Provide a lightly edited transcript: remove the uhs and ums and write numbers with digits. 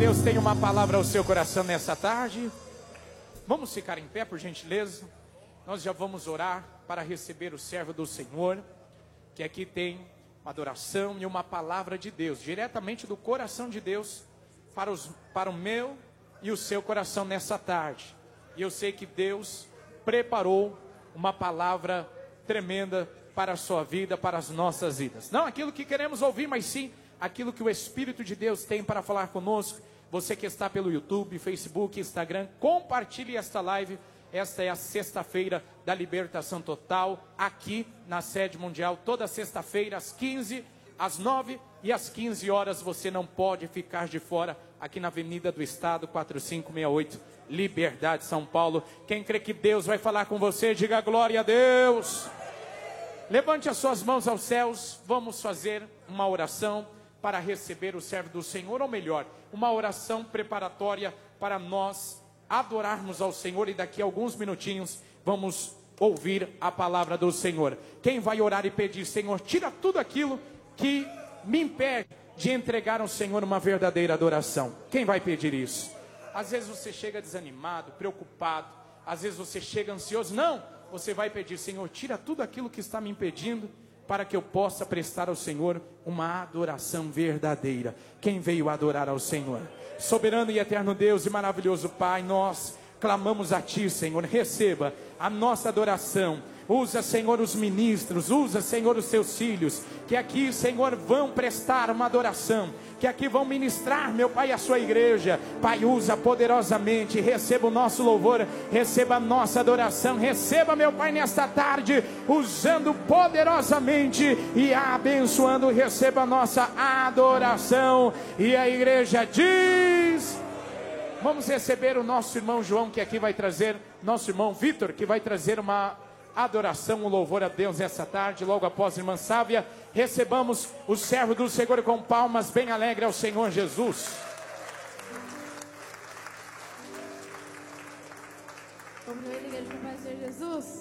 Deus tem uma palavra ao seu coração nessa tarde. Vamos ficar em pé, por gentileza. Nós já vamos orar para receber o servo do Senhor, que aqui tem uma adoração e uma palavra de Deus, diretamente do coração de Deus, para o meu e o seu coração nessa tarde. E eu sei que Deus preparou uma palavra tremenda para a sua vida, para as nossas vidas. Não aquilo que queremos ouvir, mas sim aquilo que o Espírito de Deus tem para falar conosco. Você que está pelo YouTube, Facebook, Instagram, compartilhe esta live. Esta é a sexta-feira da libertação total, aqui na sede mundial, toda sexta-feira às 15, às 9 e às 15 horas. Você não pode ficar de fora, aqui na Avenida do Estado, 4568, Liberdade, São Paulo. Quem crê que Deus vai falar com você, diga glória a Deus. Levante as suas mãos aos céus, vamos fazer uma oração para receber o servo do Senhor, ou melhor, uma oração preparatória para nós adorarmos ao Senhor, e daqui a alguns minutinhos vamos ouvir a palavra do Senhor. Quem vai orar e pedir: Senhor, tira tudo aquilo que me impede de entregar ao Senhor uma verdadeira adoração? Quem vai pedir isso? Às vezes você chega desanimado, preocupado, às vezes você chega ansioso. Não, você vai pedir: Senhor, tira tudo aquilo que está me impedindo, para que eu possa prestar ao Senhor uma adoração verdadeira. Quem veio adorar ao Senhor? Soberano e eterno Deus e maravilhoso Pai, nós clamamos a Ti, Senhor. Receba a nossa adoração. Usa, Senhor, os ministros, usa, Senhor, os Teus filhos, que aqui, Senhor, vão prestar uma adoração, que aqui vão ministrar, meu Pai, a Sua igreja. Pai, usa poderosamente, receba o nosso louvor, receba a nossa adoração, receba, meu Pai, nesta tarde, usando poderosamente e abençoando, receba a nossa adoração. E a igreja diz: vamos receber o nosso irmão João, que aqui vai trazer, nosso irmão Vitor, que vai trazer uma adoração, um louvor a Deus essa tarde. Logo após a irmã Sávia, recebamos o servo do Senhor com palmas bem alegre ao Senhor Jesus. Vamos ver a igreja para o Senhor Jesus.